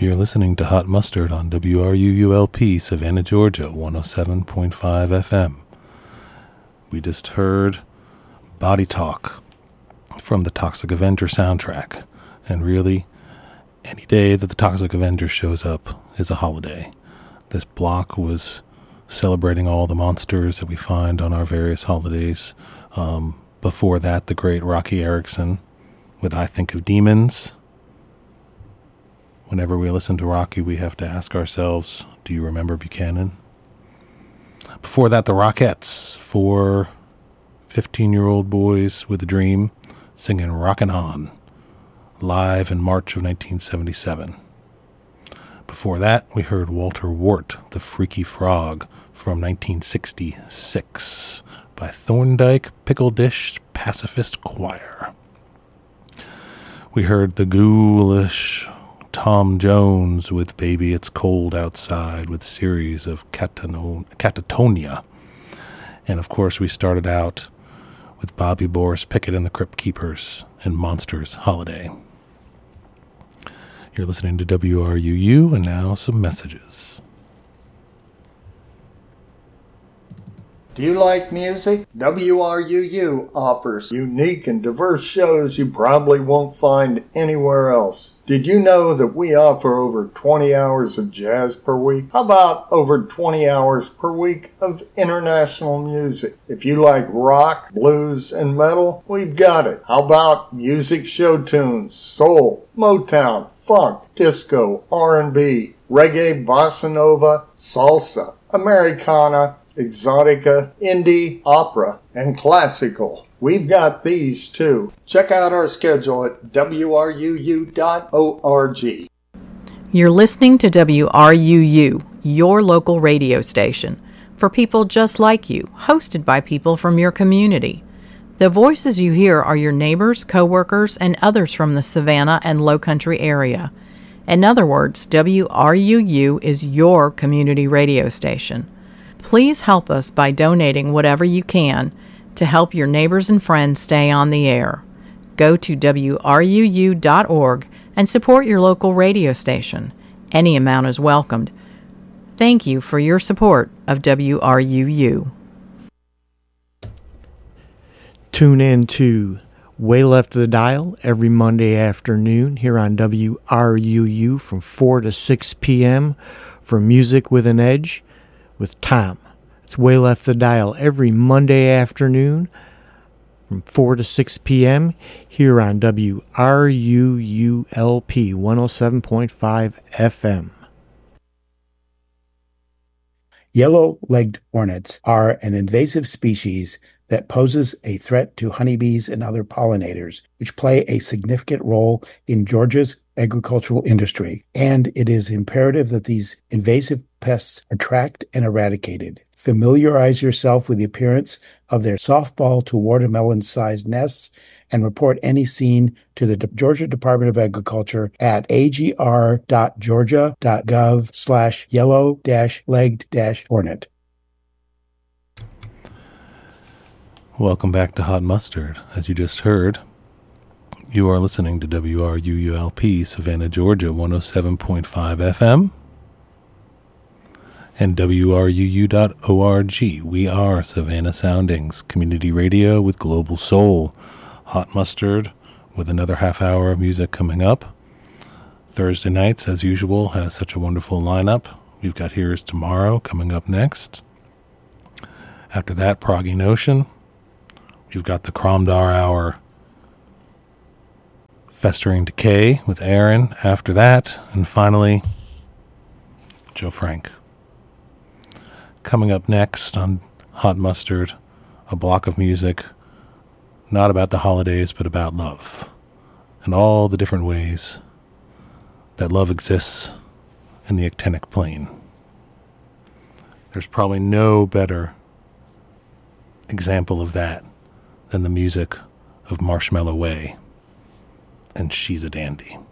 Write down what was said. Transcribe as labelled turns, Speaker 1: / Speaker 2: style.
Speaker 1: You're listening to Hot Mustard on WRUULP, Savannah, Georgia, 107.5 FM. We just heard Body Talk from the Toxic Avenger soundtrack. And really, any day that the Toxic Avenger shows up is a holiday. This block was celebrating all the monsters that we find on our various holidays. Before that, the great Rocky Erickson with I Think of Demons. Whenever we listen to Rocky, we have to ask ourselves, do you remember Buchanan? Before that, the Rockettes, 4 15-year-old boys with a dream, singing Rockin' On, live in March of 1977. Before that, we heard Walter Wart, the Freaky Frog, from 1966, by Thorndike Pickle Dish Pacifist Choir. We heard the ghoulish Tom Jones with Baby It's Cold Outside with series of Catatonia. And of course we started out with Bobby Boris Pickett and the Crypt Keepers and Monsters Holiday. You're listening to WRUU, and now some messages.
Speaker 2: Do you like music? WRUU offers unique and diverse shows you probably won't find anywhere else. Did you know that we offer over 20 hours of jazz per week? How about over 20 hours per week of international music? If you like rock, blues, and metal, we've got it. How about music show tunes, soul, Motown, funk, disco, R&B, reggae, bossa nova, salsa, Americana, exotica, indie, opera, and classical. We've got these too. Check out our schedule at wruu.org.
Speaker 3: You're listening to WRUU, your local radio station, for people just like you, hosted by people from your community. The voices you hear are your neighbors, coworkers, and others from the Savannah and Lowcountry area. In other words, WRUU is your community radio station. Please help us by donating whatever you can to help your neighbors and friends stay on the air. Go to WRUU.org and support your local radio station. Any amount is welcomed. Thank you for your support of WRUU.
Speaker 4: Tune in to Way Left of the Dial every Monday afternoon here on WRUU from 4 to 6 p.m. for Music with an Edge with Tom. It's Way Left the Dial every Monday afternoon from 4 to 6 p.m. here on WRUULP 107.5 FM.
Speaker 5: Yellow-legged hornets are an invasive species that poses a threat to honeybees and other pollinators, which play a significant role in Georgia's agricultural industry, and it is imperative that these invasive pests are tracked and eradicated. Familiarize yourself with the appearance of their softball to watermelon-sized nests and report any seen to the Georgia Department of Agriculture at agr.georgia.gov/yellow-legged-hornet.
Speaker 1: Welcome back to Hot Mustard. As you just heard, you are listening to WRUULP, Savannah, Georgia, 107.5 FM, and WRUU.org. We are Savannah Soundings, community radio with global soul. Hot Mustard with another half hour of music coming up. Thursday nights, as usual, has such a wonderful lineup. We've got Here's Tomorrow coming up next. After that, Proggy Notion. We've got the Kromdar Hour, Festering Decay with Aaron after that. And finally, Joe Frank. Coming up next on Hot Mustard, a block of music not about the holidays, but about love and all the different ways that love exists in the actinic plane. There's probably no better example of that than the music of Marshmallow Way and She's a Dandy.